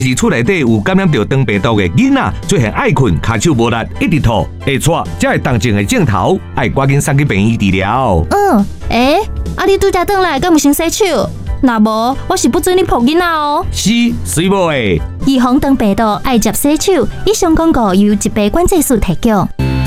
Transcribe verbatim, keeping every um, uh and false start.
是厝内底有感染到肠病毒的囡仔，出现爱困、骹手无力、一直吐、会喘，才会动静的镜头，爱赶紧送去病院治疗。 嗯，诶、欸，啊你拄才转来，敢有先洗手？若无，我是不准你抱囡仔哦。 是，水某诶。 预防肠病毒，爱接洗手。以上广告由疾病管制署提供。